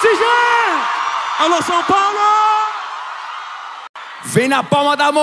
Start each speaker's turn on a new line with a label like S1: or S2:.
S1: Alô, São Paulo!
S2: Vem na palma da mão.